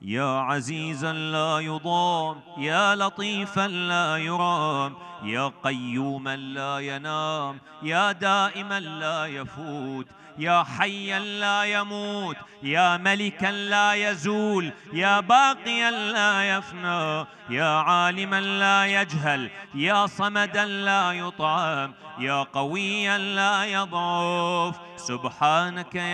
يا عزيزا لا يضام، يا لطيفا لا يرام، يا قيوما لا ينام، يا دائما لا يفوت، يا حيا لا يموت، يا ملكا لا يزول، يا باقيا لا يفنى، يا عالما لا يجهل، يا صمدا لا يطعم، يا قويا لا يضعف. سبحانك